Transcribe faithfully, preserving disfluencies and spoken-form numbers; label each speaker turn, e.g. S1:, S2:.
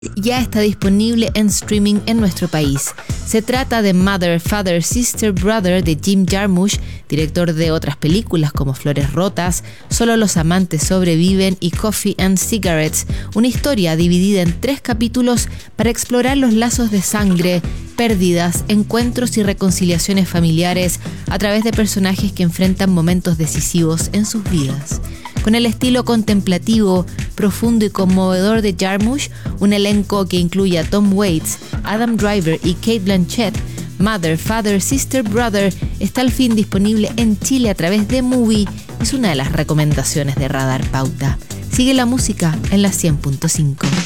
S1: ya está disponible en streaming en nuestro país. Se trata de Mother, Father, Sister, Brother de Jim Jarmusch, director de otras películas como Flores Rotas, Solo los amantes sobreviven y Coffee and Cigarettes, una historia dividida en tres capítulos para explorar los lazos de sangre, pérdidas, encuentros y reconciliaciones familiares a través de personajes que enfrentan momentos decisivos en sus vidas. Con el estilo contemplativo, profundo y conmovedor de Jarmusch, un elenco que incluye a Tom Waits, Adam Driver y Cate Blanchett, Mother, Father, Sister, Brother está al fin disponible en Chile a través de Movie. Es una de las recomendaciones de Radar Pauta. Sigue la música en la cien punto cinco.